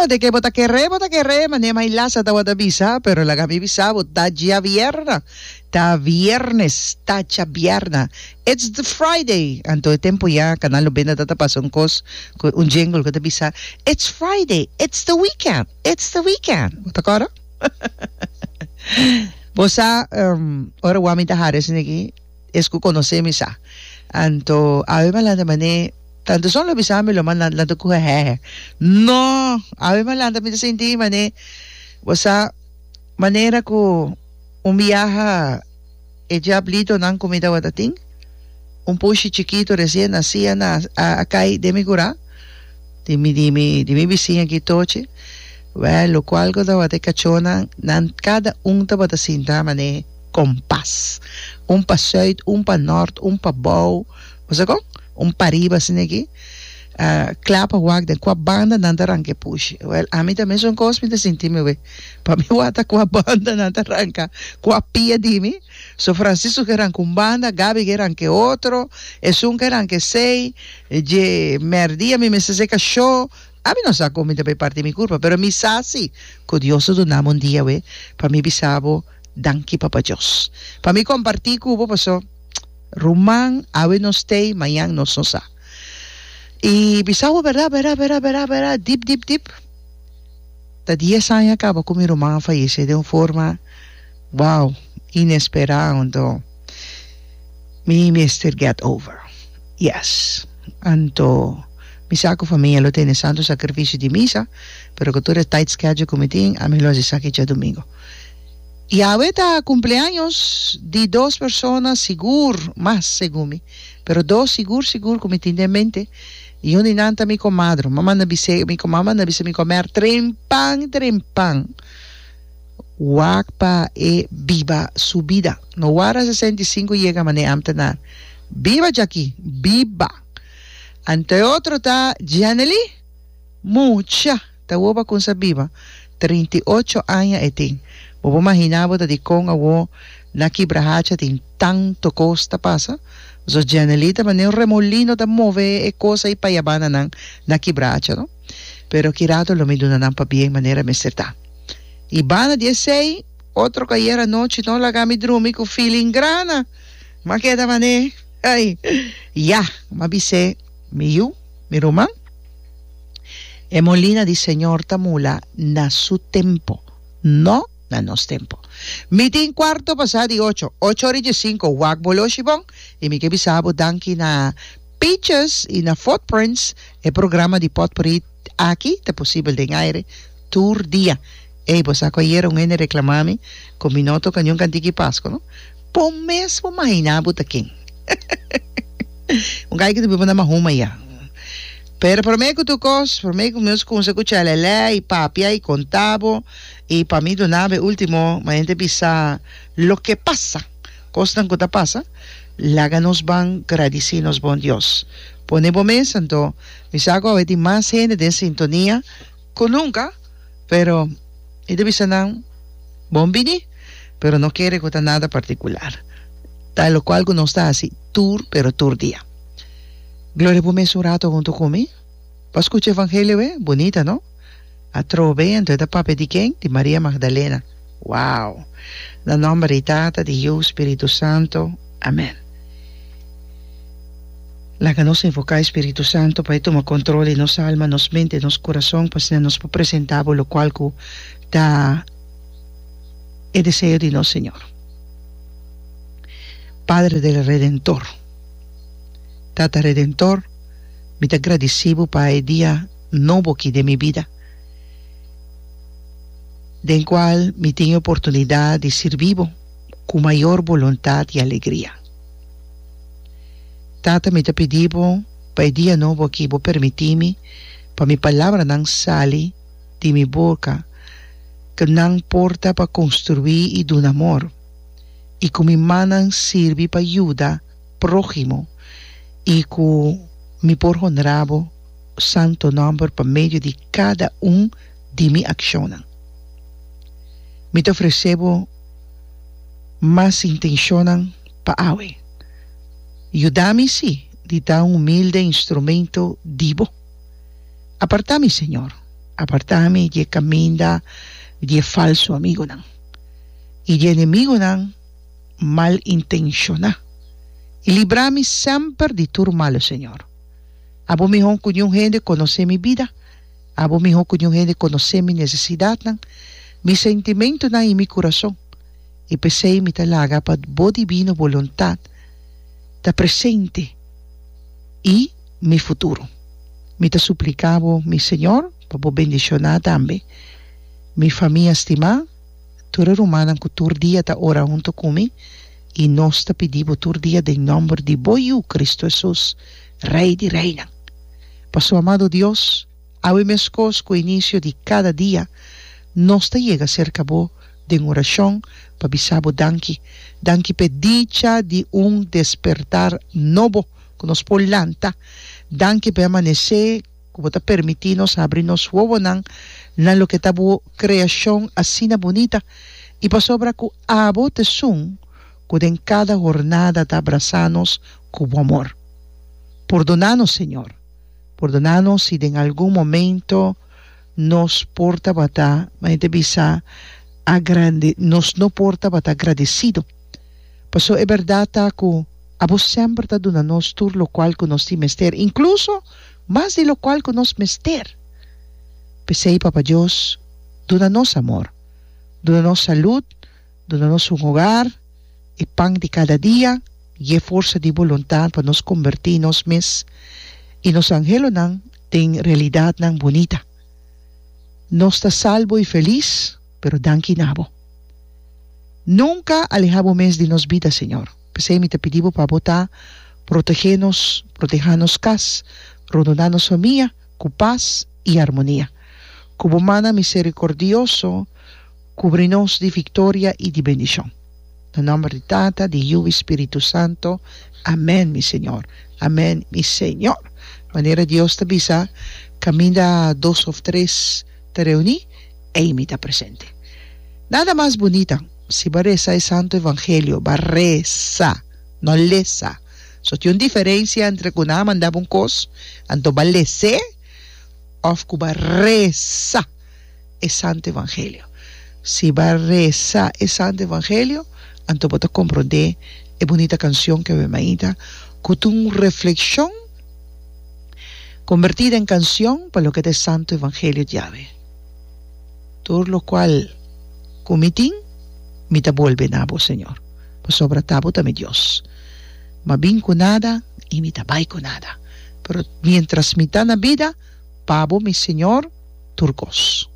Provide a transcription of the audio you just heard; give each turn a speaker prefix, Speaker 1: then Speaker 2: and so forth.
Speaker 1: de que bota que re, manema y laza ta bota visa, pero la gami visa bota ya vierna. Ta viernes, ta cha vierna. It's the Friday. Anto el tempo ya, canal lo benda tata pason kos, un jingle que te visa. It's Friday, it's the weekend, it's the weekend. Bota kara? Bosa, ora wami ta hares niki, esku conoce misa. Anto, ave malanda mane, tanto son lo bisame lo man la to kuha he. No, ave malanda mi senti mane, bosa, manera ko viaja ella blito nan comida watating, un pushi chiquito recién nacía na acá de mi cura, de mi vecina aquí toche. Well, lo cual ko daw ate kachona nan kada ta batasinta mane kompas. Un pa zuid, un pa noord, un pa bow. Wasa ko? Un pa riba sinegi. Klapa wag den kwa banda nan taranke push. Well, a mí también son cosas me sentime we. Pa mi wata kwa banda nan taranka. Kwa pia dimi. So Francisco que eran con banda, Gabi que eran que otro, Esun que eran que sei, je merdia mi se seca show. A mí no sa come per parte mi culpa, pero mi sa sì. Codioso donamo un dia we. Pa mi bisabo danki papajos. Pa mi comparti cubo paso. Rumang awe no stay, mayang no sosa. Y bisabo verdad, dip. Da 10 años acaba con mi rumang fallece de una forma, wow, inesperado. Mi Mr. Get Over. Yes. Anto, mi saco familia lo tiene santo sacrificio de misa, pero que tú eres tight schedule comitín, a mí lo hace saque ya domingo. Y ahorita cumpleaños de 2 personas, seguro, más según pero 2 seguro comitín de mente. Y un inanta mi comadre, mamá na bise mi comer trempan. Wakpa viva su vida. No wara 65 llega mane amtanar. Viva Jackie, viva. Ante otro ta Janely, mucha. Ta woba con sa viva. 38 años etin. Wobo imaginabo da di kong awo nakibrahacha tin tanto costa pasa. So Janelita mane un remolino da move e cosa y payabana nang nakibrahacha, no? Pero kirado lo miduna nang pa bien manera meserta. Ibana 16, otro que ayer anoche no la gami drumi con feeling grana. Ma queda mané. Ay, ya, ma bise mi rumán. E molina di señor tamula na su tempo. No na nos tempo. Meeting cuarto pasado di 8 horas y 5, wag boloshibong. Y mi que bisabo danki na Peaches y na Footprints, el programa di potpourri aquí, te posible de aire, tour día. Pues ako ayer un ene reclamami, con mi noto cañón cantiki pasco, ¿no? Po mesmo mahinabo taking. Un gay que te vive na mahuma ya. Pero por mí que tu cos, por mí que meus con se escucha lele y papia y contabo y pa mí do nave último, ma gente pisa lo que pasa, costan que pasa, láganos van agradecidos bon Dios. Ponemos mes santo, mi saco a ver más gente de sintonía con nunca, pero y debe ser bombini, pero no quiere contar nada particular. Tal lo cual no está así, pero tour día. Gloria por mes un rato junto conmigo. Para escuchar evangelio, bonita, ¿no? A trove, entonces de Papa de quién? De María Magdalena. Wow. La nombre de Tata, de Dios, Espíritu Santo. Amén. La que nos invoca Espíritu Santo para tomar control de nuestra alma, nos mente, nos corazón, pues nos presentamos lo cual da el deseo de nuestro Señor. Padre del Redentor, Tata Redentor, me te agradecido para el día nuevo de mi vida, del cual me tengo oportunidad de servir con mayor voluntad y alegría. Tata, me te pedivo para el día nuevo que vos permitime, para mi palabra no sale de mi boca, que no porta para construir y dar amor, y que mi mano sirve para ayudar prójimo, y que mi por honorable santo nombre por medio de cada de mi acciones. Me te ofrecebo más intención para hoy. Ayúdame, sí, de tan humilde instrumento divo. Apartame, Señor, Apartame y camina y falso amigo nan. Y enemigo nan mal intencionado. Y librame siempre de tu malo, Señor. Abo mi hon cuñón gente conoce mi vida. Abo mi hon cuñón gente conoce mi necesidad nan. Mi sentimiento nan y mi corazón. Y pensé mi talaga para bo divino voluntad. Ta presente y mi futuro. Mi te suplicabo, mi Señor, para bendicionar también. Mi familia estimada, tu eres humana que tu día ta ora junto conmigo. Y nos te pedimos tu día de nombre de Boyu, Cristo Jesús, Rey de Reina. Pasó amado Dios, habemos con inicio de cada día, nos te llega cerca vos de oración, para bisabo danki pe dicha de un despertar nuevo, que nos polanta, danki pe amanecer, como te permitimos abrirnos huevonan, en lo que tabu creación así na bonita, y pasó obra que abo te sun, que en cada jornada te abrazamos como amor. Perdonanos, Señor. Perdonanos si en algún momento nos porta bata, nos no porta bata agradecido. Pasó es verdad que a vos siempre te donanos todo lo cual que nos mester, incluso más de lo cual que nos mester. Pesei, Papá Dios, donanos amor, donanos salud, donanos un hogar, y pan de cada día, y fuerza de voluntad para nos convertirnos mes, y nos angelos nan en realidad nan bonita. Nos está salvo y feliz, pero dan quinabo. Nunca alejamos mes de nos vida, Señor. Pesé mi te pedimos para votar, protegernos cas, rodearnos familia, con paz y armonía. Como mana misericordioso, cubrinos de victoria y de bendición. En nombre de Tata, de Hijo y Espíritu Santo. Amén, mi Señor. Amén, mi Señor. Manera Dios te avisa, camina 2 o 3 te reuní e imita presente. Nada más bonita, si barreza el Santo Evangelio, barreza, no lesa. So, tiene una diferencia entre que una mandaba un cos, anto balese, o que barreza el Santo Evangelio. Si barreza el Santo Evangelio, anto puedo comprender la bonita canción que me maíta, con tu reflexión convertida en canción para lo que es Santo Evangelio llave. Todo lo cual comitín, me te vuelve nabo, Señor. Pues sobra tabo también Dios. Ma bin con nada y me te vai con nada. Pero mientras me da la vida, pavo mi Señor, turcos.